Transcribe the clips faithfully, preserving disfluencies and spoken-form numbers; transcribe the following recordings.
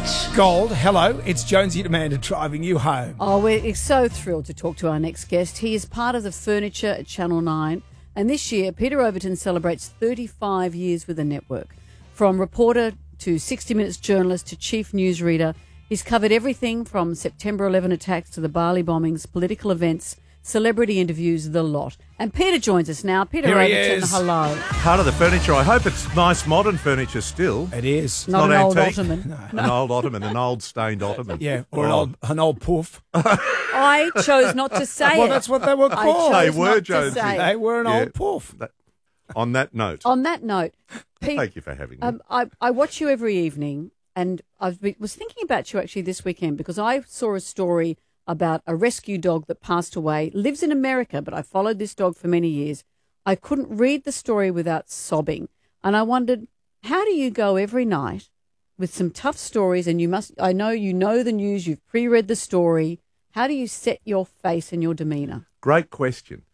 much. Gold, hello, it's Jonesy and Amanda driving you home. Oh, we're so thrilled to talk to our next guest. He is part of the furniture at Channel nine, and this year Peter Overton celebrates thirty-five years with the network. From reporter to sixty minutes journalist to chief newsreader, he's covered everything from September eleventh attacks to the Bali bombings, political events, celebrity interviews, the lot. And Peter joins us now. Peter Here he Overton, is. hello. Part of the furniture. I hope it's nice modern furniture still. It is. Not, not an old antique. ottoman. An old ottoman, an old stained ottoman. Yeah, or an Oh. old an old poof. I chose not to say Well, it. that's what they were I called. chose They were, not to Jonesy. say it. They were an Yeah. old poof. That- on that note, On that note, Pete, thank you for having me. Um, I, I watch you every evening, and I was thinking about you actually this weekend because I saw a story about a rescue dog that passed away, lives in America, but I followed this dog for many years. I couldn't read the story without sobbing, and I wondered, how do you go every night with some tough stories, and you must, I know you know the news, you've pre-read the story, how do you set your face and your demeanour? Great question.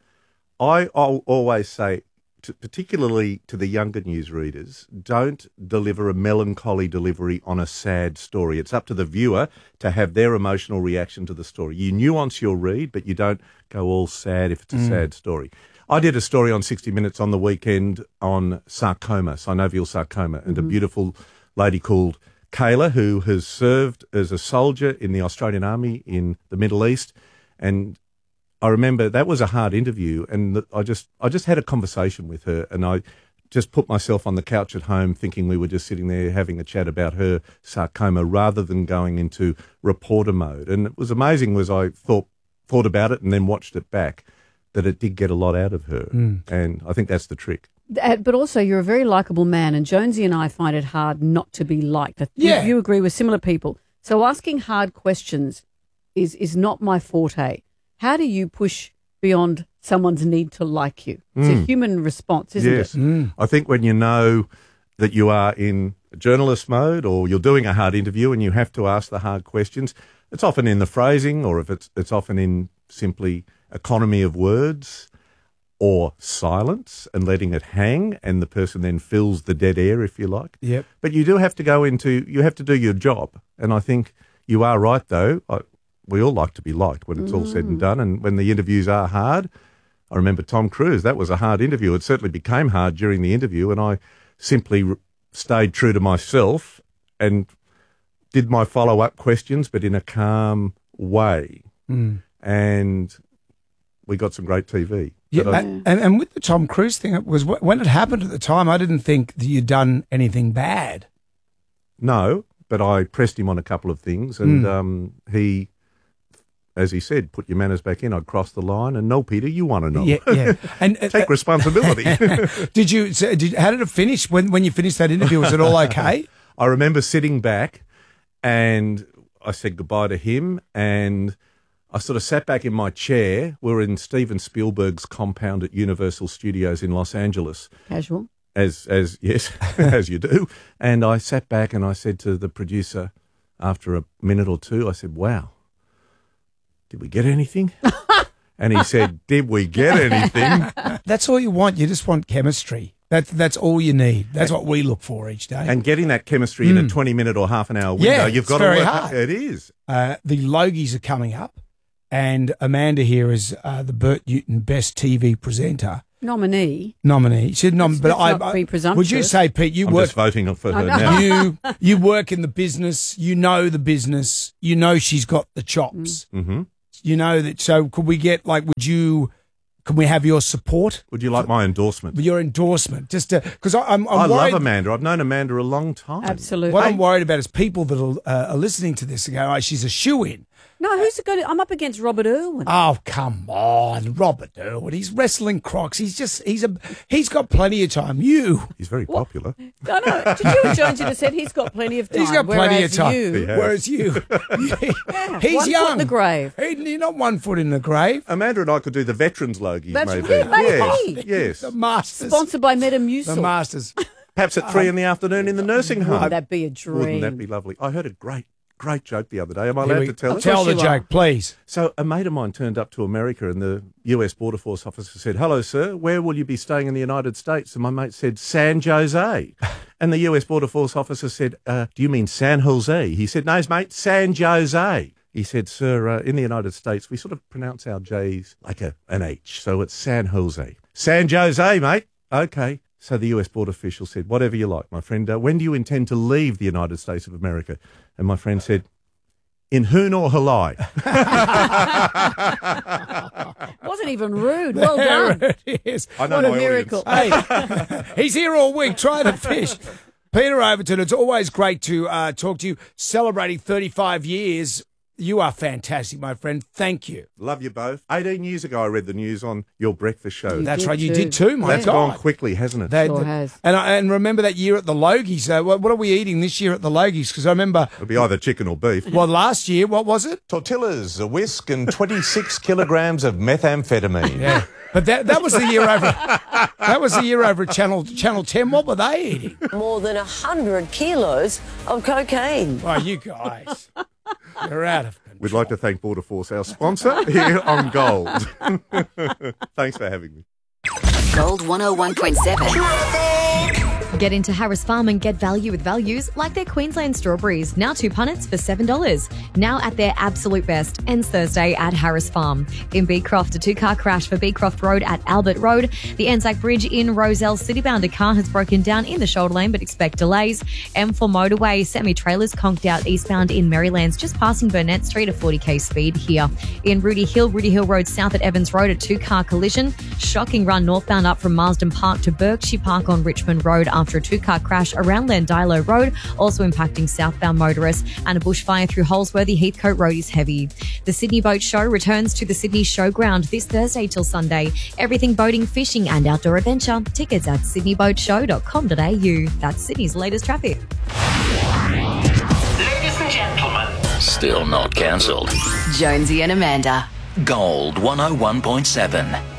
I I'll always say, to, particularly to the younger newsreaders, don't deliver a melancholy delivery on a sad story. It's up to the viewer to have their emotional reaction to the story. You nuance your read, but you don't go all sad if it's a Mm. sad story. I did a story on sixty minutes on the weekend on sarcoma, synovial sarcoma, and a beautiful lady called Kayla, who has served as a soldier in the Australian Army in the Middle East. And I remember that was a hard interview, and I just I just had a conversation with her, and I just put myself on the couch at home thinking we were just sitting there having a chat about her sarcoma rather than going into reporter mode. And it was amazing was I thought thought about it and then watched it back, that it did get a lot out of her. Mm. And I think that's the trick. Uh, But also, you're a very likeable man, and Jonesy and I find it hard not to be liked. You- Yeah. You agree with similar people. So asking hard questions is is not my forte. How do you push beyond someone's need to like you? It's a human response, isn't Yes. it? Mm. I think when you know that you are in journalist mode or you're doing a hard interview and you have to ask the hard questions, it's often in the phrasing, or if it's it's often in simply economy of words or silence and letting it hang, and the person then fills the dead air, if you like. Yep. But you do have to go into, you have to do your job. And I think you are right, though. I, we all like to be liked when it's all said and done. And when the interviews are hard, I remember Tom Cruise, that was a hard interview. It certainly became hard during the interview. And I simply r- stayed true to myself and did my follow-up questions, but in a calm way. Mm. And we got some great T V. Yeah, But I- and, and and with the Tom Cruise thing, it was wh- when it happened at the time, I didn't think that you'd done anything bad. No, but I pressed him on a couple of things, and Mm. um, he, as he said, put your manners back in. I'd crossed the line, and no, Peter, you want to know. Yeah, yeah. And uh, Take responsibility. did you? So did, how did it finish when when you finished that interview? Was it all okay? I remember sitting back, and I said goodbye to him, and I sort of sat back in my chair. We were in Steven Spielberg's compound at Universal Studios in Los Angeles. Casual. As as yes, as you do. And I sat back and I said to the producer after a minute or two, I said, "Wow, did we get anything?" And he said, "Did we get anything?" That's all you want. You just want chemistry. That's that's all you need. That's what we look for each day. And getting that chemistry in a twenty minute or half an hour window, Yeah, you've it's got very to work. hard. It is. Uh, the Logies are coming up, and Amanda here is uh, the Bert Newton Best T V Presenter Nominee. nominee. She nom- Let's- but let's I, not I- be presumptuous. would you say, Pete, you I'm work just voting for her I know. now. you you work in the business. You know the business. You know she's got the chops. hmm You know that. So could we get like? Would you? Can we have your support? Would you like my endorsement? Your endorsement, just because I'm, I'm I worried. love Amanda. I've known Amanda a long time. Absolutely. What I'm worried about is people that are, uh, are listening to this and go, "Oh, she's a shoe-in." No, who's going to... I'm up against Robert Irwin. Oh, come on, Robert Irwin. He's wrestling Crocs. He's just he's a he's got plenty of time. You, He's very popular. I know. Did you and Jonesy just said he's got plenty of time? he's got plenty of whereas time. You, He has. Whereas you, he's one young. foot in the grave. He, you're not one foot in the grave. Amanda and I could do the veterans logies, That's maybe. right, maybe. Yes, yes. The Masters. Sponsored by The Metamucil. Masters. Perhaps at three in the afternoon in the nursing home. Wouldn't that be a dream? Wouldn't that be lovely? I heard a great, great joke the other day. Am I Here allowed we- to tell it? Tell the course you are. joke, please. So a mate of mine turned up to America and the U S Border Force officer said, hello, sir, where will you be staying in the United States? And my mate said, San Jose. And the U S Border Force officer said, uh, do you mean San Jose? He said, no, mate, San Jose. He said, sir, uh, in the United States, we sort of pronounce our J's like a, an H, so it's San Jose. San Jose, mate. Okay. So the U S border official said, whatever you like, my friend. Uh, when do you intend to leave the United States of America? And my friend said, in Hoon or Halai. Wasn't even rude. Well done. There it is. I know What a my miracle. audience. Hey, he's here all week. Try the fish. Peter Overton, it's always great to uh, talk to you. Celebrating thirty-five years. You are fantastic, my friend. Thank you. Love you both. eighteen years ago, I read the news on your breakfast show. You That's did right. You too. did too, my That's God. gone quickly, hasn't it? They- Sure they- has. And, I, and remember that year at the Logies. Uh, what, what are we eating this year at the Logies? Because I remember, It'll be either chicken or beef. well, last year, what was it? Tortillas, a whisk, and twenty-six kilograms of methamphetamine. Yeah. But that that was the year over. That was the year over at Channel Channel Ten. What were they eating? More than one hundred kilos of cocaine. Oh, you guys, you're out of control. We'd like to thank Border Force, our sponsor, here on Gold. Thanks for having me. Gold one oh one point seven. Get into Harris Farm and get value with values like their Queensland strawberries, now two punnets for seven dollars. Now at their absolute best. Ends Thursday at Harris Farm. In Beecroft, a two-car crash for Beecroft Road at Albert Road. The Anzac Bridge in Roselle Citybound, a car has broken down in the shoulder lane but expect delays. M four motorway, semi-trailers conked out eastbound in Marylands, just passing Burnett Street at forty k speed here. In Rudy Hill, Rudy Hill Road south at Evans Road, a two-car collision. Shocking run northbound up from Marsden Park to Berkshire Park on Richmond Road after a two-car crash around Landilo Road, also impacting southbound motorists, and a bushfire through Holsworthy Heathcote Road is heavy. The Sydney Boat Show returns to the Sydney Showground this Thursday till Sunday. Everything boating, fishing and outdoor adventure. Tickets at sydney boat show dot com dot a u. That's Sydney's latest traffic. Ladies and gentlemen. Still not cancelled. Jonesy and Amanda. Gold one oh one point seven.